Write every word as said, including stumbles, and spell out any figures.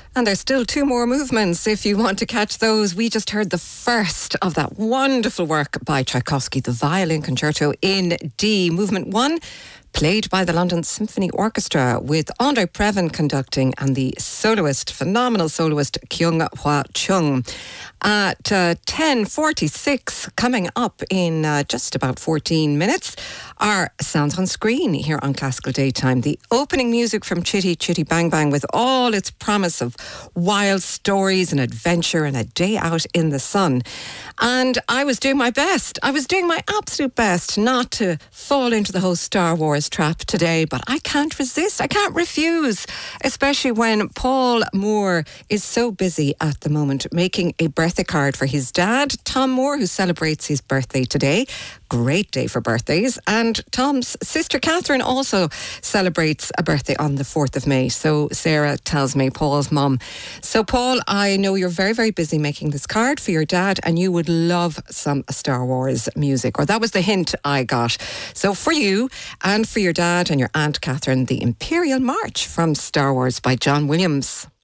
And there's still two more movements if you want to catch those. We just heard the first of that wonderful work by Tchaikovsky, the Violin Concerto in D. Movement one, played by the London Symphony Orchestra with Andre Previn conducting and the soloist, phenomenal soloist Kyung Hwa Chung. At uh, ten forty-six, coming up in uh, just about fourteen minutes, are Sounds on Screen here on Classical Daytime. The opening music from Chitty Chitty Bang Bang with all its promise of wild stories and adventure and a day out in the sun. And I was doing my best. I was doing my absolute best not to fall into the whole Star Wars trap today, but I can't resist. I can't refuse, especially when Paul Moore is so busy at the moment making a birthday card for his dad, Tom Moore, who celebrates his birthday today. Great day for birthdays. And Tom's sister Catherine also celebrates a birthday on the fourth of May. So Sarah tells me, Paul's mum. So Paul, I know you're very, very busy making this card for your dad and you would love some Star Wars music, or that was the hint I got. So for you and for your dad and your Aunt Catherine, the Imperial March from Star Wars by John Williams.